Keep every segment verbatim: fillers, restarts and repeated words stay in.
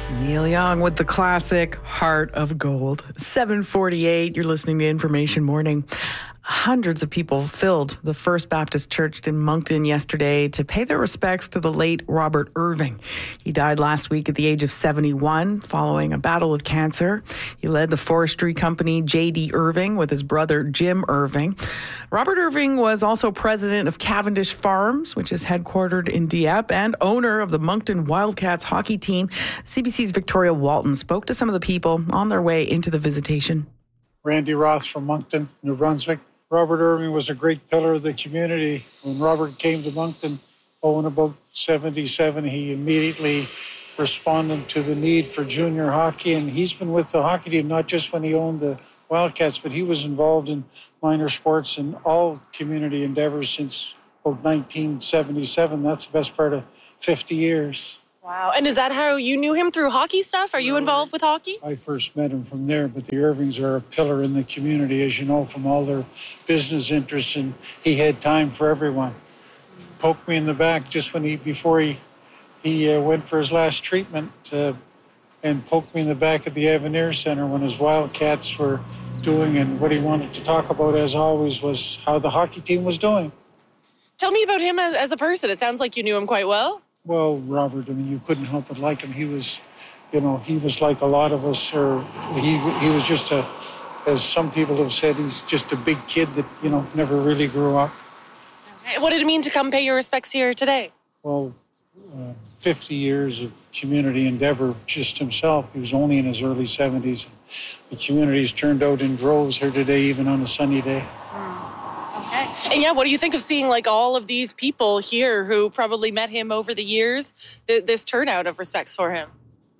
Neil Young with the classic Heart of Gold. seven forty-eight, you're listening to Information Morning. Hundreds of people filled the First Baptist Church in Moncton yesterday to pay their respects to the late Robert Irving. He died last week at the age of seventy-one following a battle with cancer. He led the forestry company J D Irving with his brother Jim Irving. Robert Irving was also president of Cavendish Farms, which is headquartered in Dieppe, and owner of the Moncton Wildcats hockey team. C B C's Victoria Walton spoke to some of the people on their way into the visitation. Randy Roth from Moncton, New Brunswick. Robert Irving was a great pillar of the community. When Robert came to Moncton, oh, in about seventy-seven, he immediately responded to the need for junior hockey. And he's been with the hockey team, not just when he owned the Wildcats, but he was involved in minor sports and all community endeavors since about nineteen seventy-seven. That's the best part of fifty years. Wow. And is that how you knew him, through hockey stuff? Are you involved with hockey? I first met him from there, but the Irvings are a pillar in the community, as you know, from all their business interests, and he had time for everyone. Poked me in the back just when he, before he, he uh, went for his last treatment, uh, and poked me in the back at the Avenir Center when his Wildcats were doing, and what he wanted to talk about, as always, was how the hockey team was doing. Tell me about him as, as a person. It sounds like you knew him quite well. Well, Robert, I mean, you couldn't help but like him. He was, you know, he was like a lot of us, or he he was just a, as some people have said, he's just a big kid that, you know, never really grew up. Okay. What did it mean to come pay your respects here today? Well, uh, fifty years of community endeavor just himself. He was only in his early seventies. The community's turned out in droves here today, even on a sunny day. Okay. And yeah, what do you think of seeing like all of these people here who probably met him over the years, th- this turnout of respects for him?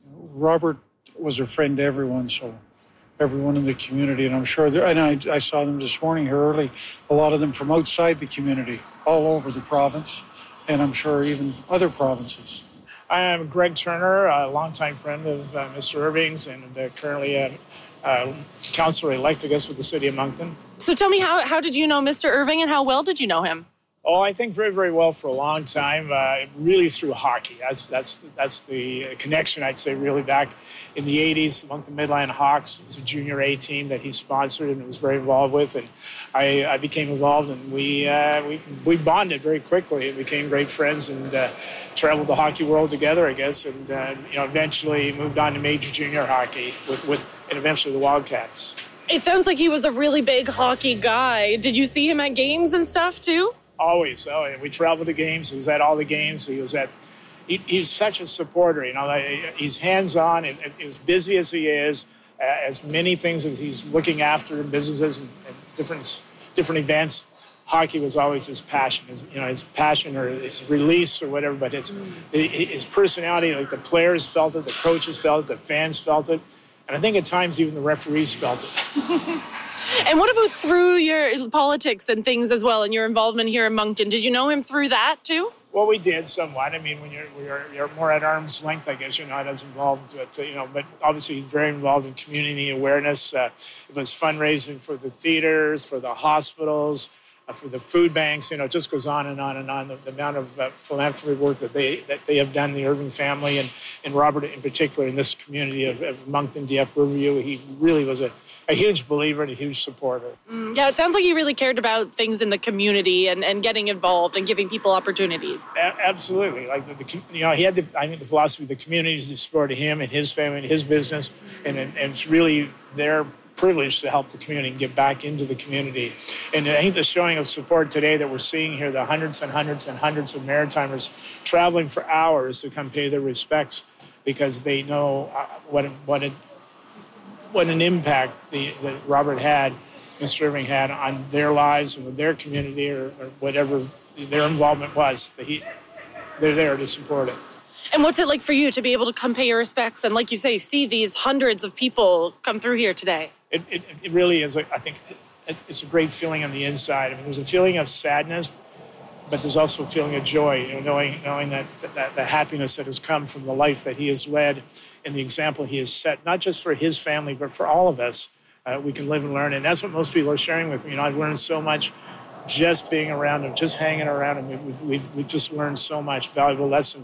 Robert was a friend to everyone, so everyone in the community, and I'm sure, and I, I saw them this morning here early, a lot of them from outside the community, all over the province, and I'm sure even other provinces. I am Greg Turner, a longtime friend of uh, Mister Irving's, and uh, currently a uh, councillor-elect, I guess, with the city of Moncton. So tell me, how how did you know Mister Irving, and how well did you know him? Oh, I think very, very well for a long time, uh, really through hockey. That's that's that's the connection, I'd say, really back in the eighties. The Moncton Midland Hawks was a junior A team that he sponsored and was very involved with. And I, I became involved, and we, uh, we we bonded very quickly and became great friends, and uh, traveled the hockey world together, I guess, and uh, you know, eventually moved on to major junior hockey with, with and eventually the Wildcats. It sounds like he was a really big hockey guy. Did you see him at games and stuff too? Always. Oh, we traveled to games. He was at all the games. He was at. He, he's such a supporter. You know, he's hands-on. And as busy as he is, as many things as he's looking after in businesses and, and different different events, hockey was always his passion. His, you know, his passion or his release or whatever. But his his personality, like the players felt it, the coaches felt it, the fans felt it, and I think at times even the referees felt it. And what about through your politics and things as well, and your involvement here in Moncton? Did you know him through that too? Well, we did somewhat. I mean, when you're you're, you're more at arm's length, I guess you're not as involved. But, you know, but obviously he's very involved in community awareness. Uh, it was fundraising for the theaters, for the hospitals, uh, for the food banks. You know, it just goes on and on and on. The, the amount of uh, philanthropy work that they that they have done, the Irving family, and and Robert in particular in this community of, of Moncton, Dieppe, Riverview, he really was a. a huge believer and a huge supporter. Mm, yeah, it sounds like he really cared about things in the community and, and getting involved and giving people opportunities. A- absolutely. Like, the, the, you know, he had, the, I think, the philosophy of the communities that supported him and his family and his business. And, and it's really their privilege to help the community and get back into the community. And I think the showing of support today that we're seeing here, the hundreds and hundreds and hundreds of Maritimers traveling for hours to come pay their respects because they know uh, what, what it what an impact the, that Robert had, Mister Irving had on their lives and with their community or, or whatever their involvement was. That he, they're there to support it. And what's it like for you to be able to come pay your respects and, like you say, see these hundreds of people come through here today? It, it, it really is, I think, it's, it's a great feeling on the inside. I mean, there's a feeling of sadness, but there's also a feeling of joy, you know, knowing knowing that, that the happiness that has come from the life that he has led and the example he has set, not just for his family, but for all of us. Uh, we can live and learn, and that's what most people are sharing with me. You know, I've learned so much just being around him, just hanging around him. We've, we've, we've just learned so much valuable lessons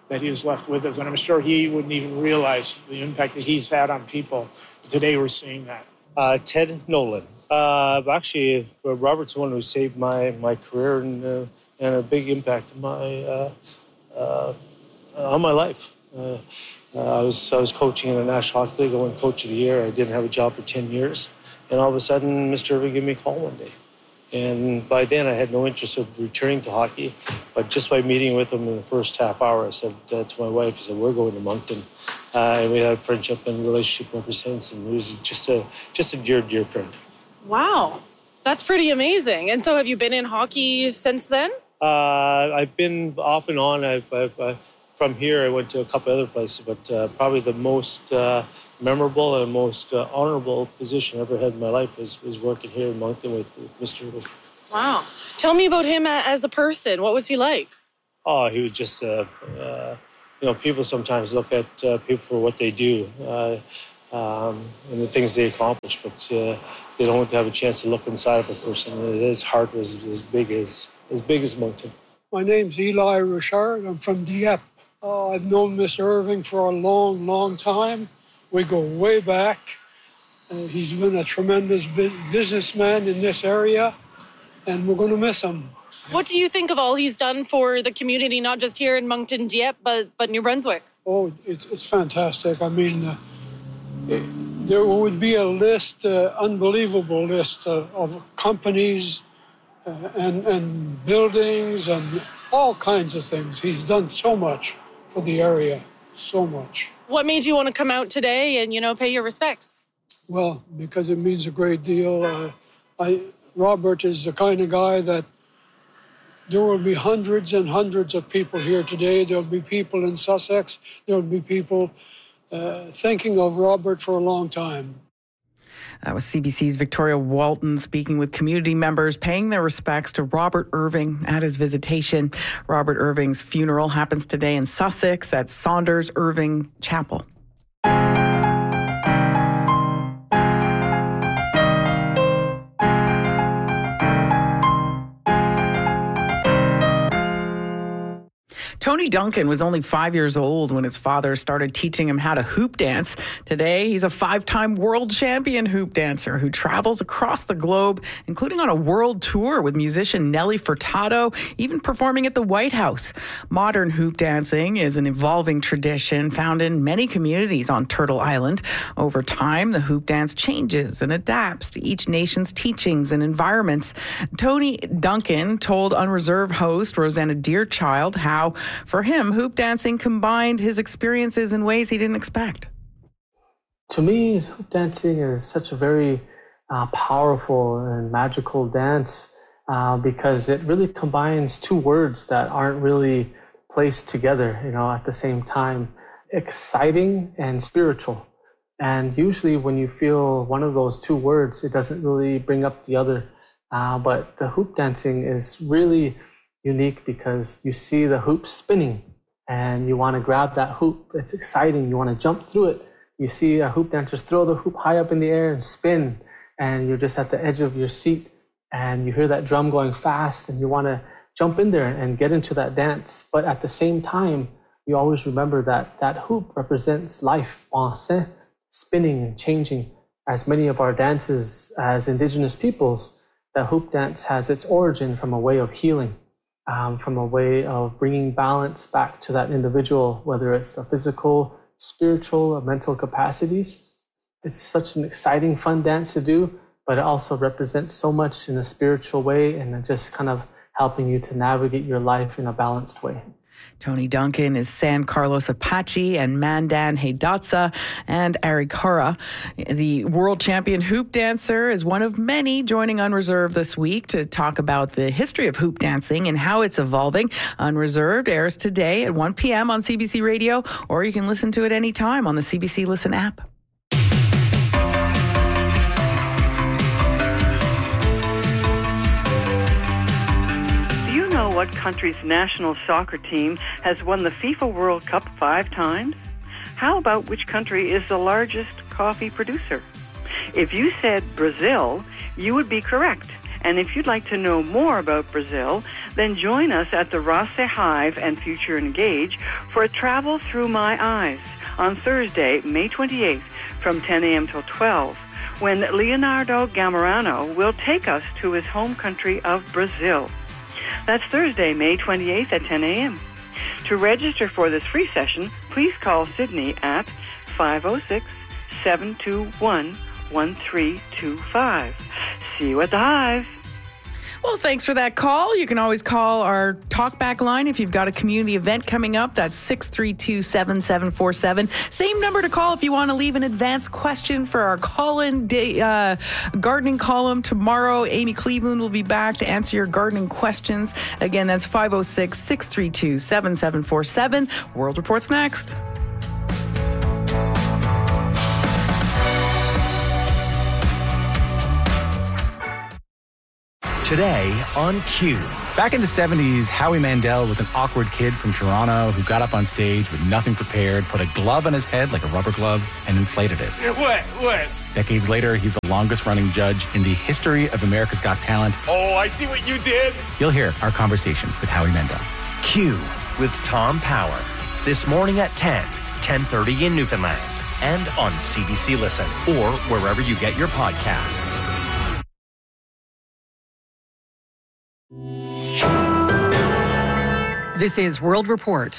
that he has left with us. And I'm sure he wouldn't even realize the impact that he's had on people. But today we're seeing that. Uh, Ted Nolan. Uh, actually, Robert's the one who saved my, my career and, uh, and a big impact on my, uh, uh, on my life. Uh, uh, I was I was coaching in the National Hockey League. I won Coach of the Year. I didn't have a job for ten years. And all of a sudden, Mister Irving gave me a call one day. And by then, I had no interest of returning to hockey. But just by meeting with him in the first half hour, I said uh, to my wife, I said, we're going to Moncton. Uh, and we had a friendship and relationship ever since. And he was just a, just a dear, dear friend. Wow. That's pretty amazing. And so have you been in hockey since then? Uh, I've been off and on. I've, I've, uh, from here, I went to a couple other places, but uh, probably the most uh, memorable and most uh, honorable position I ever had in my life was, was working here in Moncton with, with Mister Irving. Wow. Tell me about him as a person. What was he like? Oh, he was just, uh, uh, you know, people sometimes look at uh, people for what they do uh, um, and the things they accomplish, but uh, they don't have a chance to look inside of a person. His heart was as big as, as big as Moncton. My name's Eli Richard. I'm from Dieppe. Uh, I've known Mister Irving for a long, long time. We go way back. Uh, he's been a tremendous bu- businessman in this area, and we're going to miss him. What do you think of all he's done for the community, not just here in Moncton, Dieppe, but, but New Brunswick? Oh, it's, it's fantastic. I mean, uh, it, there would be a list, uh, unbelievable list uh, of companies uh, and, and buildings and all kinds of things. He's done so much for the area, so much. What made you want to come out today and, you know, pay your respects? Well, because it means a great deal. Uh, I, Robert is the kind of guy that there will be hundreds and hundreds of people here today. There'll be people in Sussex. There'll be people uh, thinking of Robert for a long time. That was C B C's Victoria Walton speaking with community members, paying their respects to Robert Irving at his visitation. Robert Irving's funeral happens today in Sussex at Saunders Irving Chapel. Tony Duncan was only five years old when his father started teaching him how to hoop dance. Today, he's a five-time world champion hoop dancer who travels across the globe, including on a world tour with musician Nelly Furtado, even performing at the White House. Modern hoop dancing is an evolving tradition found in many communities on Turtle Island. Over time, the hoop dance changes and adapts to each nation's teachings and environments. Tony Duncan told Unreserved host Rosanna Deerchild how, for him, hoop dancing combined his experiences in ways he didn't expect. To me, hoop dancing is such a very uh, powerful and magical dance uh, because it really combines two words that aren't really placed together, you know, at the same time: exciting and spiritual. And usually when you feel one of those two words, it doesn't really bring up the other. Uh, but the hoop dancing is really unique because you see the hoop spinning and you want to grab that hoop. It's exciting. You want to jump through it. You see a hoop dancer throw the hoop high up in the air and spin, and you're just at the edge of your seat and you hear that drum going fast and you want to jump in there and get into that dance. But at the same time, you always remember that that hoop represents life, spinning and changing. As many of our dances as Indigenous peoples, the hoop dance has its origin from a way of healing. Um, from a way of bringing balance back to that individual, whether it's a physical, spiritual, or mental capacities. It's such an exciting, fun dance to do, but it also represents so much in a spiritual way and just kind of helping you to navigate your life in a balanced way. Tony Duncan is San Carlos Apache and Mandan Hidatsa and Arikara. The world champion hoop dancer is one of many joining Unreserved this week to talk about the history of hoop dancing and how it's evolving. Unreserved airs today at one p.m. on C B C Radio, or you can listen to it anytime on the C B C Listen app. What country's national soccer team has won the FIFA World Cup five times? How about which country is the largest coffee producer? If you said Brazil, you would be correct. And if you'd like to know more about Brazil, Then join us at the Rothsay Hive and Future Engage for a travel through my eyes on Thursday, May twenty-eighth from ten a.m. till twelve, when Leonardo Gamarano will take us to his home country of Brazil. That's Thursday, May twenty-eighth at ten a.m. To register for this free session, please call Sydney at five oh six, seven two one, one three two five. See you at the Hive. Well, thanks for that call. You can always call our talkback line if you've got a community event coming up. That's six three two, seven seven four seven. Same number to call if you want to leave an advance question for our call-in day, uh, gardening column tomorrow. Amy Cleveland will be back to answer your gardening questions. Again, that's five oh six, six three two, seven seven four seven. World Report's next. Today on Q. Back in the seventies, Howie Mandel was an awkward kid from Toronto who got up on stage with nothing prepared, put a glove on his head like a rubber glove, and inflated it. What? What? Decades later, he's the longest-running judge in the history of America's Got Talent. Oh, I see what you did. You'll hear our conversation with Howie Mandel. Q with Tom Power. This morning at ten, ten thirty in Newfoundland. And on C B C Listen or wherever you get your podcasts. This is World Report.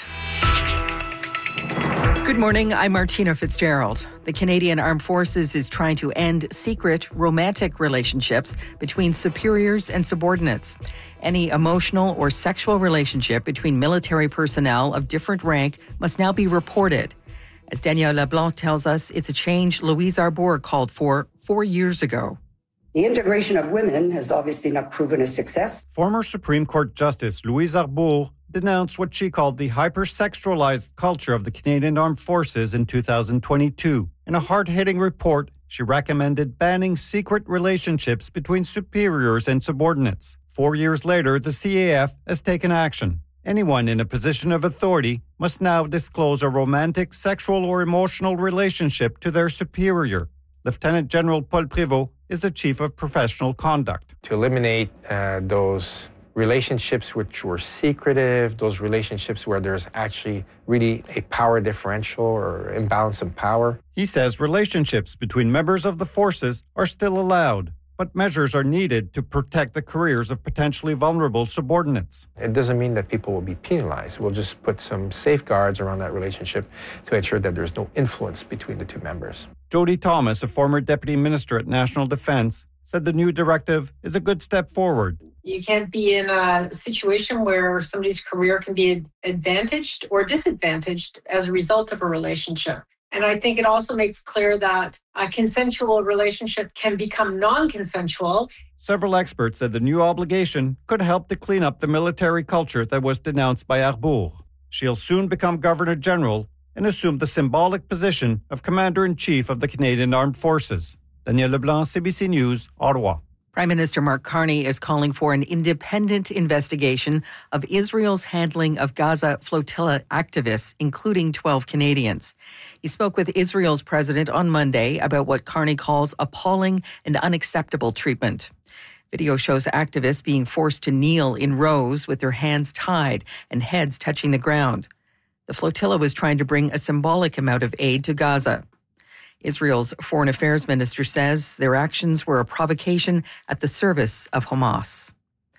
Good morning, I'm Martina Fitzgerald. The Canadian Armed Forces is trying to end secret romantic relationships between superiors and subordinates. Any emotional or sexual relationship between military personnel of different rank must now be reported. As Danielle LeBlanc tells us, it's a change Louise Arbour called for four years ago. The integration of women has obviously not proven a success. Former Supreme Court Justice Louise Arbour denounced what she called the hypersexualized culture of the Canadian Armed Forces in two thousand twenty-two. In a hard-hitting report, she recommended banning secret relationships between superiors and subordinates. Four years later, the C A F has taken action. Anyone in a position of authority must now disclose a romantic, sexual, or emotional relationship to their superior. Lieutenant General Paul Prévost is the Chief of Professional Conduct. To eliminate uh, those relationships which were secretive, those relationships where there's actually really a power differential or imbalance in power. He says relationships between members of the forces are still allowed, but measures are needed to protect the careers of potentially vulnerable subordinates. It doesn't mean that people will be penalized. We'll just put some safeguards around that relationship to ensure that there's no influence between the two members. Jody Thomas, a former Deputy Minister at National Defence, said the new directive is a good step forward. You can't be in a situation where somebody's career can be advantaged or disadvantaged as a result of a relationship. And I think it also makes clear that a consensual relationship can become non-consensual. Several experts said the new obligation could help to clean up the military culture that was denounced by Arbour. She'll soon become Governor General and assume the symbolic position of Commander-in-Chief of the Canadian Armed Forces. Danielle LeBlanc, C B C News, Ottawa. Prime Minister Mark Carney is calling for an independent investigation of Israel's handling of Gaza flotilla activists, including twelve Canadians. He spoke with Israel's president on Monday about what Carney calls appalling and unacceptable treatment. Video shows activists being forced to kneel in rows with their hands tied and heads touching the ground. The flotilla was trying to bring a symbolic amount of aid to Gaza. Israel's foreign affairs minister says their actions were a provocation at the service of Hamas.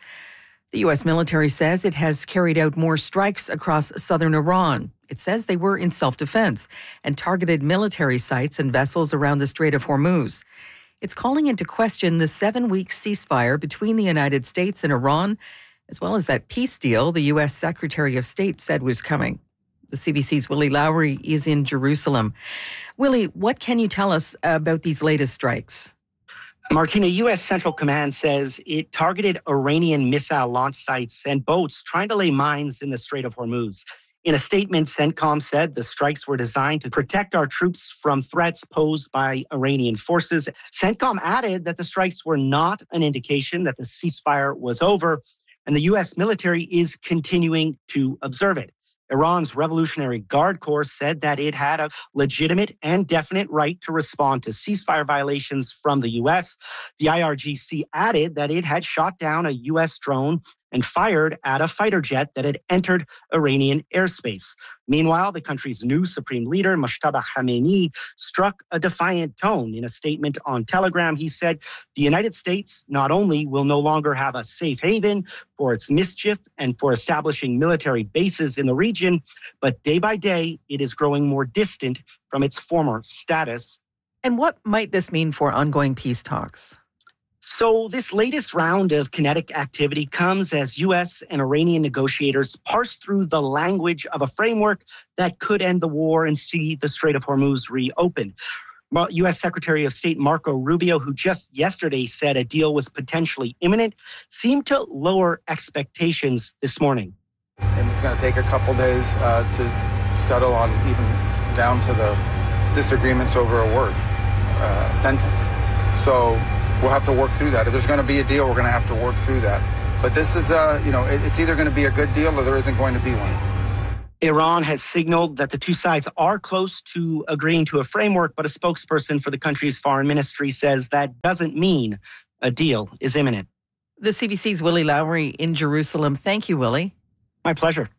The U S military says it has carried out more strikes across southern Iran. It says they were in self-defense and targeted military sites and vessels around the Strait of Hormuz. It's calling into question the seven-week ceasefire between the United States and Iran, as well as that peace deal the U S Secretary of State said was coming. The C B C's Willie Lowry is in Jerusalem. Willie, what can you tell us about these latest strikes? Martina, U S Central Command says it targeted Iranian missile launch sites and boats trying to lay mines in the Strait of Hormuz. In a statement, CENTCOM said the strikes were designed to protect our troops from threats posed by Iranian forces. CENTCOM added that the strikes were not an indication that the ceasefire was over, and the U S military is continuing to observe it. Iran's Revolutionary Guard Corps said that it had a legitimate and definite right to respond to ceasefire violations from the U S. The I R G C added that it had shot down a U S drone and fired at a fighter jet that had entered Iranian airspace. Meanwhile, the country's new supreme leader, Mojtaba Khamenei, struck a defiant tone. In a statement on Telegram, he said, the United States not only will no longer have a safe haven for its mischief and for establishing military bases in the region, but day by day, it is growing more distant from its former status. And what might this mean for ongoing peace talks? So this latest round of kinetic activity comes as U S and Iranian negotiators parse through the language of a framework that could end the war and see the Strait of Hormuz reopened. U S Secretary of State Marco Rubio, who just yesterday said a deal was potentially imminent, seemed to lower expectations this morning. And it's going to take a couple days uh, to settle on even down to the disagreements over a word, uh, sentence. So we'll have to work through that. If there's going to be a deal, we're going to have to work through that. But this is, uh, you know, it, it's either going to be a good deal or there isn't going to be one. Iran has signaled that the two sides are close to agreeing to a framework, but a spokesperson for the country's foreign ministry says that doesn't mean a deal is imminent. The C B C's Willie Lowry in Jerusalem. Thank you, Willie. My pleasure.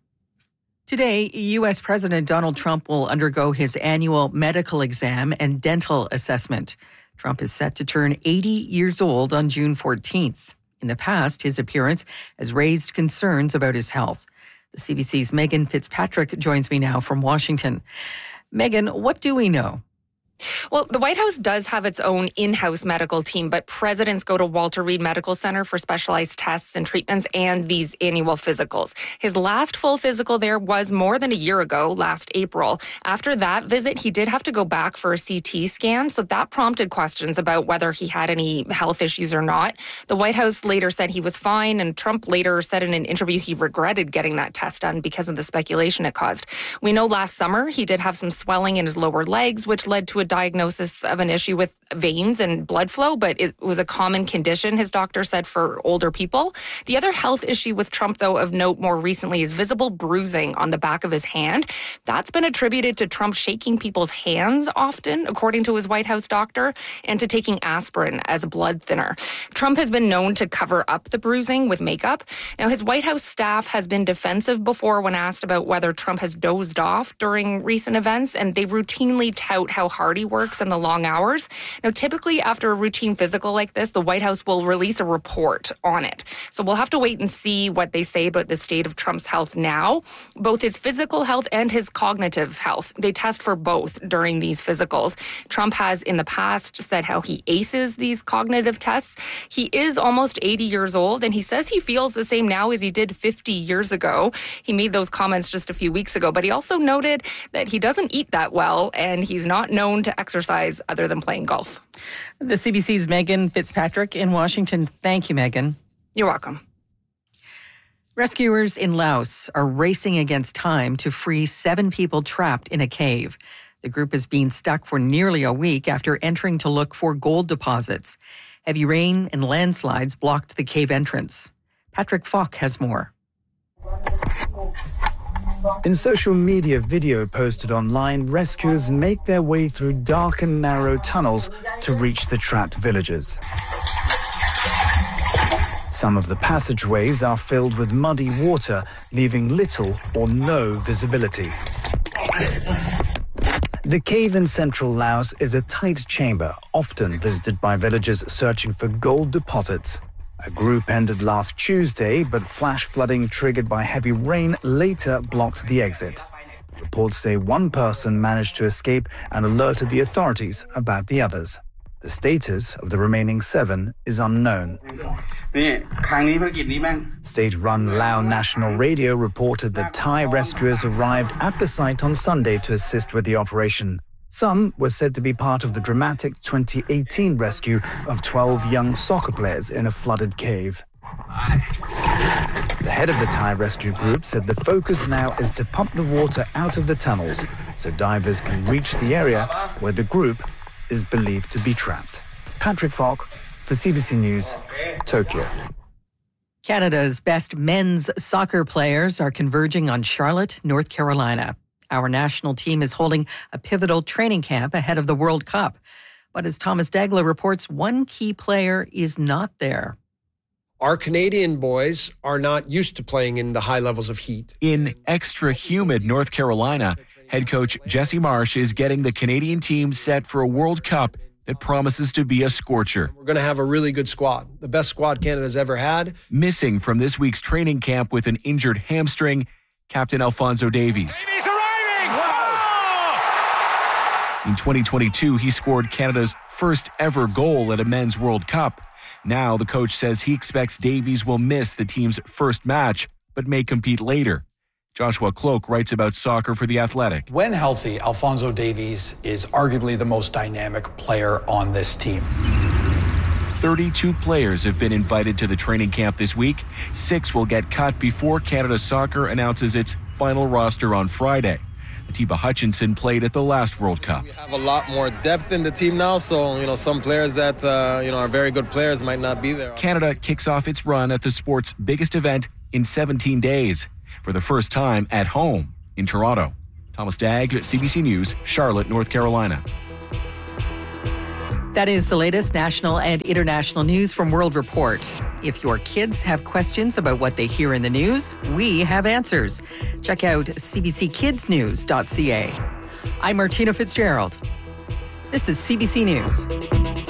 Today, U S President Donald Trump will undergo his annual medical exam and dental assessment. Trump is set to turn eighty years old on June fourteenth. In the past, his appearance has raised concerns about his health. The C B C's Megan Fitzpatrick joins me now from Washington. Megan, what do we know? Well, the White House does have its own in-house medical team, but presidents go to Walter Reed Medical Center for specialized tests and treatments and these annual physicals. His last full physical there was more than a year ago, last April. After that visit, he did have to go back for a C T scan, so that prompted questions about whether he had any health issues or not. The White House later said he was fine, and Trump later said in an interview he regretted getting that test done because of the speculation it caused. We know last summer he did have some swelling in his lower legs, which led to a diagnosis of an issue with veins and blood flow, but it was a common condition, his doctor said, for older people. The other health issue with Trump, though, of note more recently is visible bruising on the back of his hand. That's been attributed to Trump shaking people's hands often, according to his White House doctor, and to taking aspirin as a blood thinner. Trump has been known to cover up the bruising with makeup. Now, his White House staff has been defensive before when asked about whether Trump has dozed off during recent events, and they routinely tout how hard he works and the long hours. Now, typically after a routine physical like this, the White House will release a report on it. So we'll have to wait and see what they say about the state of Trump's health now. Both his physical health and his cognitive health, they test for both during these physicals. Trump has in the past said how he aces these cognitive tests. He is almost eighty years old, and he says he feels the same now as he did fifty years ago. He made those comments just a few weeks ago, but he also noted that he doesn't eat that well, and he's not known to exercise other than playing golf. The C B C's Megan Fitzpatrick in Washington. Thank you, Megan. You're welcome. Rescuers in Laos are racing against time to free seven people trapped in a cave. The group has been stuck for nearly a week after entering to look for gold deposits. Heavy rain and landslides blocked the cave entrance. Patrick Falk has more. In social media video posted online, rescuers make their way through dark and narrow tunnels to reach the trapped villagers. Some of the passageways are filled with muddy water, leaving little or no visibility. The cave in central Laos is a tight chamber, often visited by villagers searching for gold deposits. A group ended last Tuesday, but flash flooding triggered by heavy rain later blocked the exit. Reports say one person managed to escape and alerted the authorities about the others. The status of the remaining seven is unknown. State-run Lao National Radio reported that Thai rescuers arrived at the site on Sunday to assist with the operation. Some were said to be part of the dramatic twenty eighteen rescue of twelve young soccer players in a flooded cave. The head of the Thai rescue group said the focus now is to pump the water out of the tunnels so divers can reach the area where the group is believed to be trapped. Patrick Falk for C B C News, Tokyo. Canada's best men's soccer players are converging on Charlotte, North Carolina. Our national team is holding a pivotal training camp ahead of the World Cup. But as Thomas Dagler reports, one key player is not there. Our Canadian boys are not used to playing in the high levels of heat. In extra humid North Carolina, head coach Jesse Marsh is getting the Canadian team set for a World Cup that promises to be a scorcher. We're going to have a really good squad, the best squad Canada's ever had. Missing from this week's training camp with an injured hamstring, Captain Alphonso Davies. Davies arriving! Oh! In twenty twenty-two, he scored Canada's first ever goal at a men's World Cup. Now the coach says he expects Davies will miss the team's first match, but may compete later. Joshua Cloak writes about soccer for The Athletic. When healthy, Alphonso Davies is arguably the most dynamic player on this team. thirty-two players have been invited to the training camp this week. Six will get cut before Canada Soccer announces its final roster on Friday. Atiba Hutchinson played at the last World Cup. We have a lot more depth in the team now, so you know some players that uh, you know are very good players might not be there. Canada kicks off its run at the sport's biggest event in seventeen days. For the first time at home in Toronto. Thomas Dagg, C B C News, Charlotte, North Carolina. That is the latest national and international news from World Report. If your kids have questions about what they hear in the news, we have answers. Check out c b c kids news dot c a. I'm Martina Fitzgerald. This is C B C News.